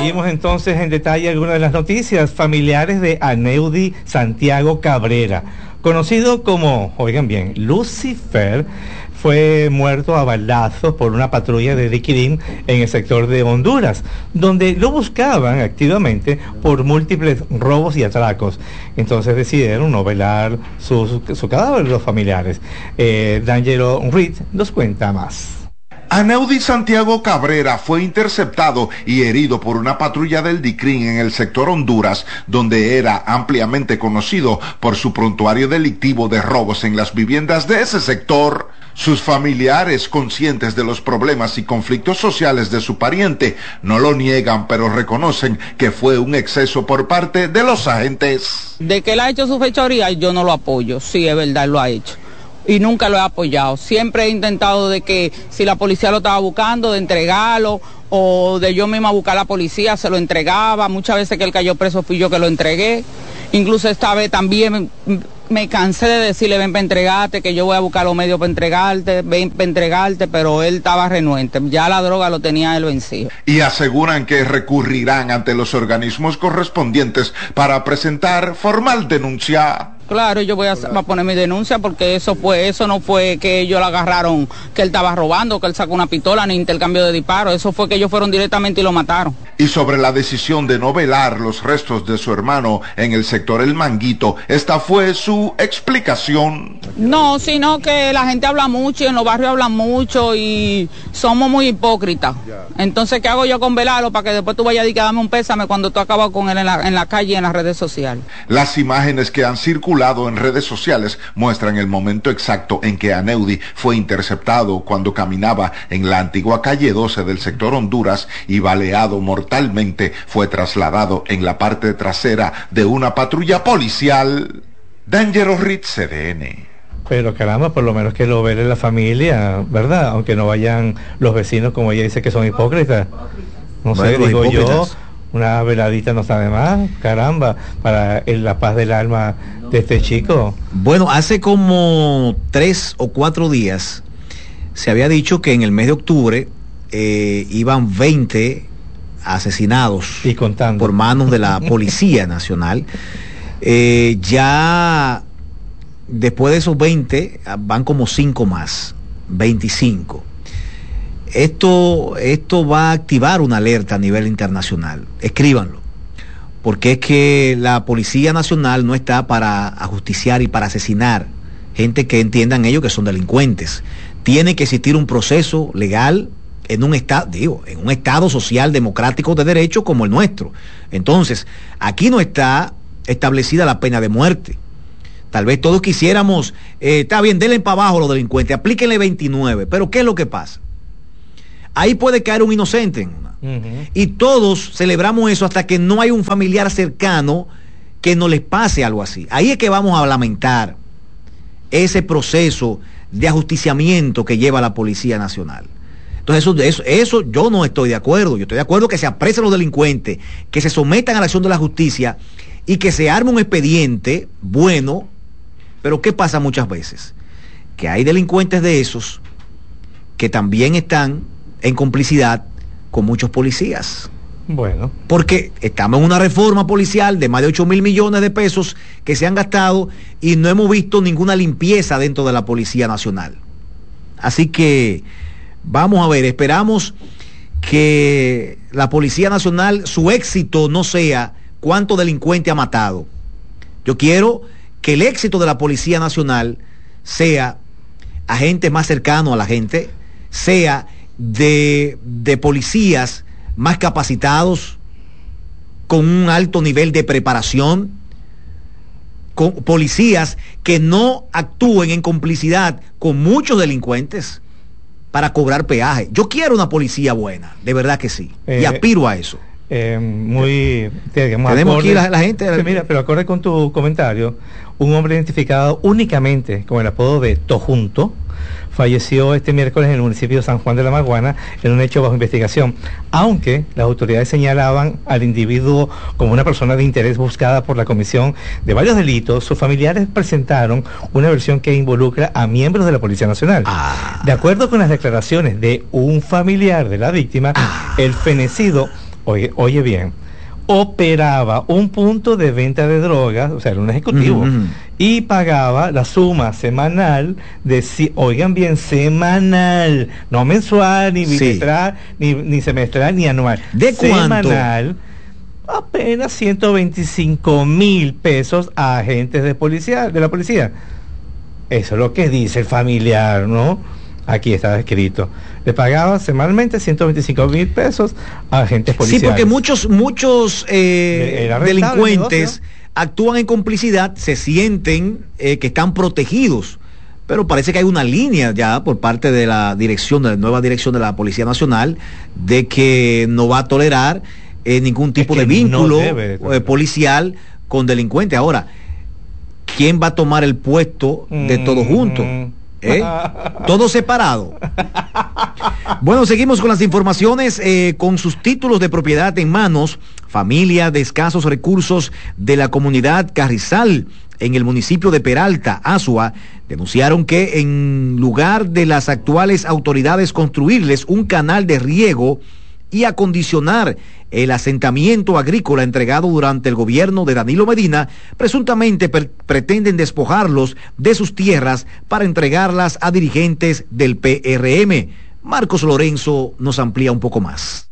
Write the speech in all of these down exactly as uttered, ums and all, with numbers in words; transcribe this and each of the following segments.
Seguimos entonces en detalle algunas de las noticias. Familiares de Aneudi Santiago Cabrera, conocido como, oigan bien, Lucifer, fue muerto a balazos por una patrulla de Liquidín en el sector de Honduras, donde lo buscaban activamente por múltiples robos y atracos. Entonces decidieron no velar su, su, su cadáver los familiares. Eh, D'Angelo Reed nos cuenta más. Aneudi Santiago Cabrera fue interceptado y herido por una patrulla del DICRIN en el sector Honduras, donde era ampliamente conocido por su prontuario delictivo de robos en las viviendas de ese sector. Sus familiares, conscientes de los problemas y conflictos sociales de su pariente, no lo niegan, pero reconocen que fue un exceso por parte de los agentes. De que él ha hecho su fechoría, yo no lo apoyo. Sí, es verdad, lo ha hecho. Y nunca lo he apoyado. Siempre he intentado de que si la policía lo estaba buscando, de entregarlo, o de yo misma buscar a la policía, se lo entregaba. Muchas veces que él cayó preso fui yo que lo entregué. Incluso esta vez también me, me cansé de decirle, ven para entregarte, que yo voy a buscar los medios para entregarte, ven para entregarte, pero él estaba renuente. Ya la droga lo tenía él vencido. Y aseguran que recurrirán ante los organismos correspondientes para presentar formal denuncia. Claro, yo voy a, a poner mi denuncia porque eso fue, eso no fue que ellos lo agarraron, que él estaba robando, que él sacó una pistola, ni intercambio de disparos. Eso fue que ellos fueron directamente y lo mataron. Y sobre la decisión de no velar los restos de su hermano en el sector El Manguito, esta fue su explicación. No, sino que la gente habla mucho y en los barrios hablan mucho y somos muy hipócritas. Entonces, ¿qué hago yo con velarlo? Para que después tú vayas a decir que dame un pésame cuando tú acabas con él en la, en la calle y en las redes sociales. Las imágenes que han circulado en redes sociales muestran el momento exacto en que Aneudi fue interceptado cuando caminaba en la antigua calle doce del sector Honduras y baleado mortalmente fue trasladado en la parte trasera de una patrulla policial. D'Angelo Reed, C D N. Pero caramba, por lo menos que lo vele la familia, ¿verdad? Aunque no vayan los vecinos, como ella dice, que son hipócritas. No sé, bueno, digo yo, una veladita no sabe más, caramba, para el, la paz del alma de este chico. Bueno, hace como tres o cuatro días se había dicho que en el mes de octubre eh, iban veinte asesinados y contando por manos de la Policía Nacional. Eh, ya después de esos veinte van como cinco más, veinticinco. Esto, esto va a activar una alerta a nivel internacional. Escríbanlo. Porque es que la Policía Nacional no está para ajusticiar y para asesinar gente que entiendan ellos que son delincuentes. Tiene que existir un proceso legal en un estado, digo, en un estado social democrático de derecho como el nuestro. Entonces, aquí no está establecida la pena de muerte. Tal vez todos quisiéramos, eh, está bien, denle para abajo a los delincuentes, aplíquenle veintinueve, pero ¿qué es lo que pasa? Ahí puede caer un inocente. Uh-huh. Y todos celebramos eso hasta que no hay un familiar cercano que no les pase algo así. Ahí es que vamos a lamentar ese proceso de ajusticiamiento que lleva la Policía Nacional. Entonces eso, eso, eso yo no estoy de acuerdo. Yo estoy de acuerdo que se apresen los delincuentes, que se sometan a la acción de la justicia y que se arme un expediente bueno. Pero ¿qué pasa muchas veces? Que hay delincuentes de esos que también están en complicidad con muchos policías. Bueno. Porque estamos en una reforma policial de más de ocho mil millones de pesos que se han gastado y no hemos visto ninguna limpieza dentro de la Policía Nacional. Así que vamos a ver, esperamos que la Policía Nacional, su éxito no sea cuánto delincuente ha matado. Yo quiero que el éxito de la Policía Nacional sea agentes más cercanos a la gente, sea de, de policías más capacitados, con un alto nivel de preparación, con policías que no actúen en complicidad con muchos delincuentes para cobrar peaje. Yo quiero una policía buena, de verdad que sí, eh, y aspiro a eso. Eh, muy digamos, tenemos acorde, aquí la, la gente sí, mira, pero acorde con tu comentario, un hombre identificado únicamente con el apodo de Tojunto falleció este miércoles en el municipio de San Juan de la Maguana en un hecho bajo investigación, aunque las autoridades señalaban al individuo como una persona de interés buscada por la comisión de varios delitos. Sus familiares presentaron una versión que involucra a miembros de la Policía Nacional. Ah. De acuerdo con las declaraciones de un familiar de la víctima, ah. el fenecido oye, oye bien, operaba un punto de venta de drogas, o sea, era un ejecutivo, uh-huh. y pagaba la suma semanal de, oigan bien, semanal, no mensual, ni bimestral, sí. ni, ni semestral, ni anual. ¿De semanal, cuánto? Apenas ciento veinticinco mil pesos a agentes de policía, de la policía. Eso es lo que dice el familiar, ¿no? Aquí está escrito. Le pagaba semanalmente ciento veinticinco mil pesos a agentes policiales. Sí, porque muchos, muchos eh, delincuentes actúan en complicidad, se sienten eh, que están protegidos, pero parece que hay una línea ya por parte de la dirección, de la nueva dirección de la Policía Nacional, de que no va a tolerar eh, ningún tipo de vínculo no debe, eh, policial con delincuentes. Ahora, ¿quién va a tomar el puesto de mm, todos juntos? ¿Eh? Todo separado. Bueno, seguimos con las informaciones eh, con sus títulos de propiedad en manos. Familia de escasos recursos de la comunidad Carrizal en el municipio de Peralta, Azua, denunciaron que en lugar de las actuales autoridades construirles un canal de riego y acondicionar el asentamiento agrícola entregado durante el gobierno de Danilo Medina, presuntamente per- pretenden despojarlos de sus tierras para entregarlas a dirigentes del P R M. Marcos Lorenzo nos amplía un poco más.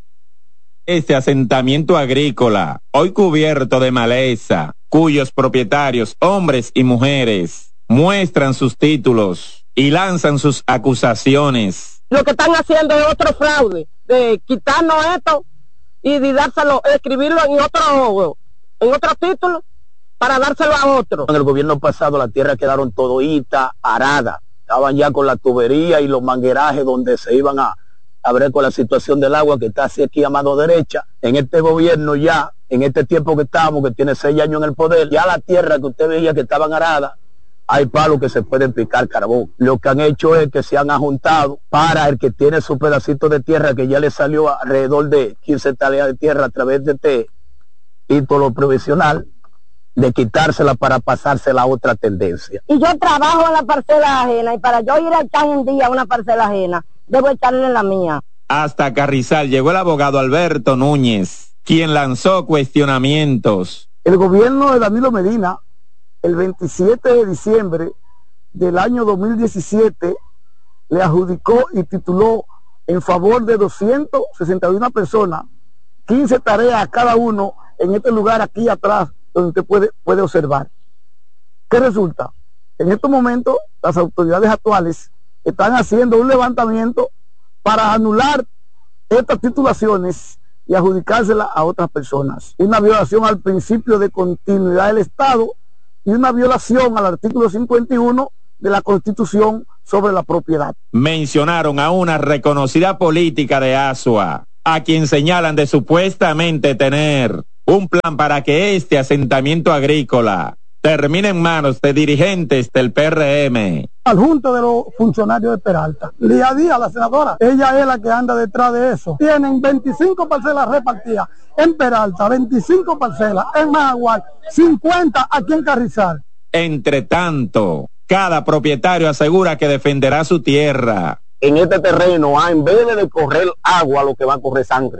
Este asentamiento agrícola, hoy cubierto de maleza, cuyos propietarios, hombres y mujeres, muestran sus títulos y lanzan sus acusaciones. Lo que están haciendo es otro fraude, de quitarnos esto y de dárselo, escribirlo en otro, en otro título para dárselo a otro. En el gobierno pasado las tierras quedaron todita aradas, estaban ya con la tubería y los manguerajes donde se iban a, a ver con la situación del agua que está así aquí a mano derecha. En este gobierno ya, en este tiempo que estamos, que tiene seis años en el poder, ya la tierra que usted veía que estaban aradas, hay palos que se pueden picar carbón. Lo que han hecho es que se han ajuntado para el que tiene su pedacito de tierra que ya le salió alrededor de quince hectáreas de tierra a través de este título provisional, de quitársela para pasársela a otra tendencia. Y yo trabajo en la parcela ajena y para yo ir a echar un día a una parcela ajena, debo echarle en la mía. Hasta Carrizal llegó el abogado Alberto Núñez, quien lanzó cuestionamientos. El gobierno de Danilo Medina, el veintisiete de diciembre del año dos mil diecisiete, le adjudicó y tituló en favor de doscientas sesenta y una personas, quince tareas a cada uno en este lugar aquí atrás, donde usted puede, puede observar. ¿Qué resulta? En estos momentos, las autoridades actuales están haciendo un levantamiento para anular estas titulaciones y adjudicárselas a otras personas. Una violación al principio de continuidad del Estado y una violación al artículo cincuenta y uno de la Constitución sobre la propiedad. Mencionaron a una reconocida política de Azua, a quien señalan de supuestamente tener un plan para que este asentamiento agrícola termine en manos de dirigentes del P R M. Al junto de los funcionarios de Peralta. Lía Díaz, la senadora, ella es la que anda detrás de eso. Tienen veinticinco parcelas repartidas en Peralta, veinticinco parcelas en Majagual, cincuenta aquí en Carrizal. Entre tanto, cada propietario asegura que defenderá su tierra. En este terreno, ah, en vez de correr agua, lo que va a correr sangre.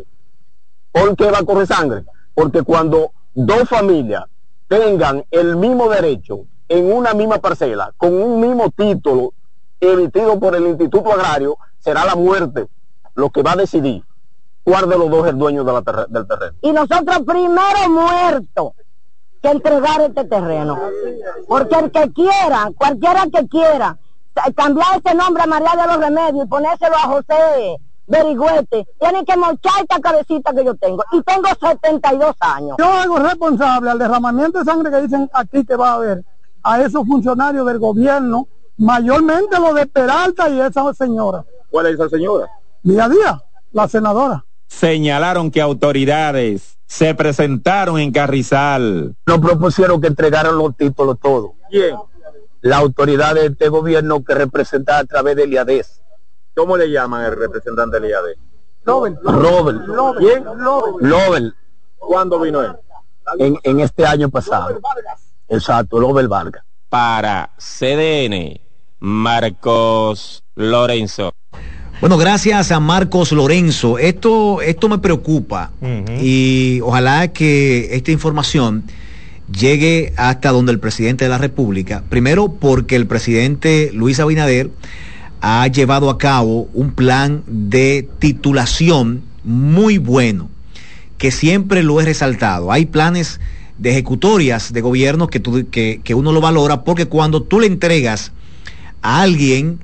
¿Por qué va a correr sangre? Porque cuando dos familias tengan el mismo derecho en una misma parcela, con un mismo título emitido por el Instituto Agrario, será la muerte lo que va a decidir cuál de los dos es el dueño de la ter- del terreno. Y nosotros primero muertos que entregar este terreno, porque el que quiera, cualquiera que quiera, cambiar ese nombre a María de los Remedios y ponérselo a José Berigüete, tiene que mochar esta cabecita que yo tengo, y tengo setenta y dos años. Yo hago responsable al derramamiento de sangre que dicen aquí que va a haber a esos funcionarios del gobierno, mayormente los de Peralta y esa señora. ¿Cuál es esa señora? Día a día, la senadora. Señalaron que autoridades se presentaron en Carrizal. Nos propusieron que entregaran los títulos todos. ¿Quién? La autoridad de este gobierno que representa a través del I A D E S. ¿Cómo le llaman el representante del I A D? Robert. Robert. ¿Quién? Robert. ¿Cuándo vino él? En, en este año pasado. Exacto, Robert Vargas. Para C D N, Marcos Lorenzo. Bueno, gracias a Marcos Lorenzo. Esto, esto me preocupa uh-huh. y ojalá que esta información llegue hasta donde el presidente de la República. Primero, porque el presidente Luis Abinader ha llevado a cabo un plan de titulación muy bueno, que siempre lo he resaltado. Hay planes de ejecutorias de gobierno que, tú, que, que uno lo valora, porque cuando tú le entregas a alguien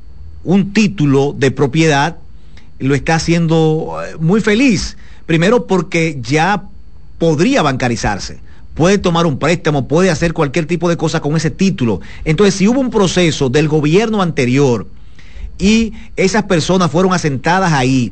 un título de propiedad, lo está haciendo muy feliz. Primero, porque ya podría bancarizarse, puede tomar un préstamo, puede hacer cualquier tipo de cosa con ese título. Entonces, si hubo un proceso del gobierno anterior y esas personas fueron asentadas ahí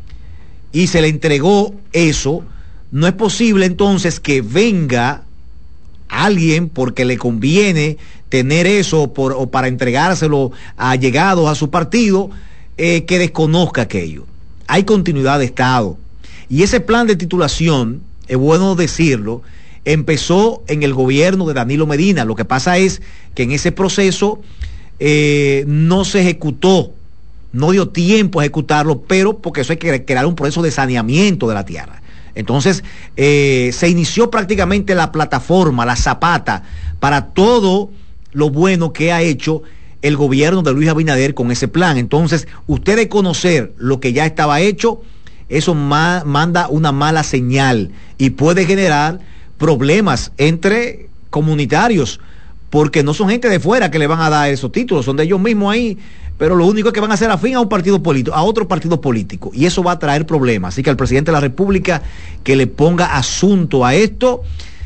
y se le entregó eso, no es posible entonces que venga alguien porque le conviene tener eso por, o para entregárselo a allegados a su partido, eh, que desconozca aquello. Hay continuidad de Estado. Y ese plan de titulación, es bueno decirlo, empezó en el gobierno de Danilo Medina. Lo que pasa es que en ese proceso eh, no se ejecutó, no dio tiempo a ejecutarlo, pero porque eso hay que crear un proceso de saneamiento de la tierra. Entonces, eh, se inició prácticamente la plataforma, la zapata, para todo lo bueno que ha hecho el gobierno de Luis Abinader con ese plan. Entonces, usted de conocer lo que ya estaba hecho, eso ma- manda una mala señal y puede generar problemas entre comunitarios, porque no son gente de fuera que le van a dar esos títulos, son de ellos mismos ahí, pero lo único es que van a hacer afín a un partido político, a otro partido político, y eso va a traer problemas. Así que al presidente de la República que le ponga asunto a esto,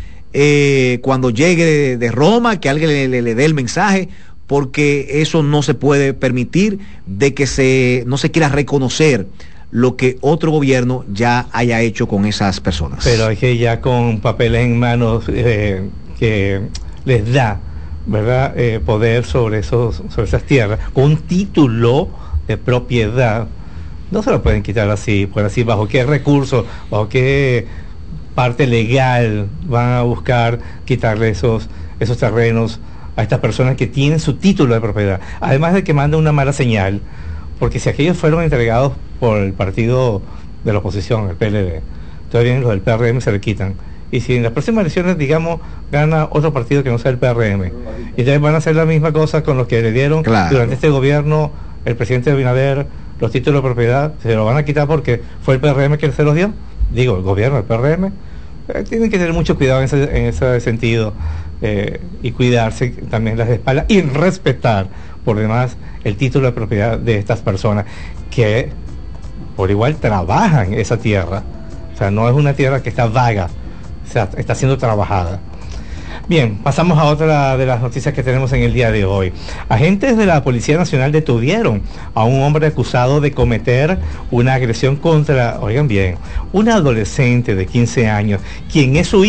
eh, cuando llegue de, de Roma, que alguien le, le, le dé el mensaje, porque eso no se puede permitir, de que se no se quiera reconocer lo que otro gobierno ya haya hecho con esas personas. Pero es que ya con papeles en manos eh, que les da, ¿verdad?, eh, poder sobre esos, sobre esas tierras, con un título de propiedad, no se lo pueden quitar así, por así, bajo qué recursos, bajo qué parte legal van a buscar quitarle esos, esos terrenos a estas personas que tienen su título de propiedad. Además de que manda una mala señal, porque si aquellos fueron entregados por el partido de la oposición, el P L D, todavía los del P R M se le quitan. Y si en las próximas elecciones, digamos, gana otro partido que no sea el P R M, y entonces van a hacer la misma cosa con los que le dieron claro. durante este gobierno el presidente Abinader los títulos de propiedad, se lo van a quitar porque fue el P R M que se los dio. Digo, el gobierno, el P R M, eh, tienen que tener mucho cuidado en ese, en ese sentido, eh, y cuidarse también las espaldas y respetar por demás el título de propiedad de estas personas que por igual trabajan esa tierra. O sea, no es una tierra que está vaga, o sea, está siendo trabajada. Bien, pasamos a otra de las noticias que tenemos en el día de hoy. Agentes de la Policía Nacional detuvieron a un hombre acusado de cometer una agresión contra, oigan bien, una adolescente de quince años, quien es su